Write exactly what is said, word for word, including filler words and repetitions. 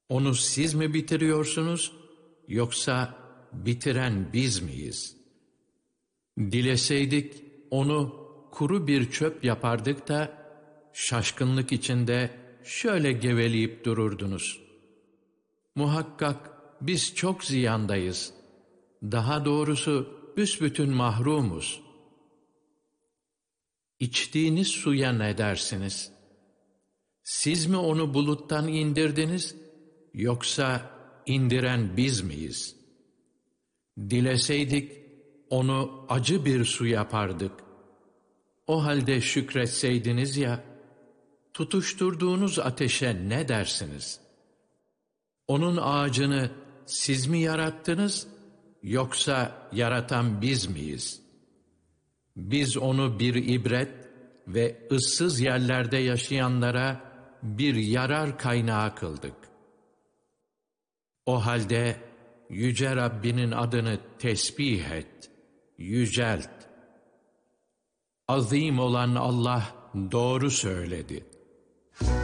Onu siz mi bitiriyorsunuz, yoksa bitiren biz miyiz? Dileseydik onu kuru bir çöp yapardık da, şaşkınlık içinde şöyle geveleyip dururdunuz. Muhakkak biz çok ziyandayız. Daha doğrusu büsbütün mahrumuz. İçtiğiniz suya ne dersiniz? Siz mi onu buluttan indirdiniz, yoksa indiren biz miyiz? Dileseydik onu acı bir su yapardık. O halde şükretseydiniz ya, tutuşturduğunuz ateşe ne dersiniz? Onun ağacını siz mi yarattınız, yoksa yaratan biz miyiz? Biz onu bir ibret ve ıssız yerlerde yaşayanlara bir yarar kaynağı kıldık. O halde Yüce Rabbinin adını tesbih et, yücelt. Azim olan Allah doğru söyledi.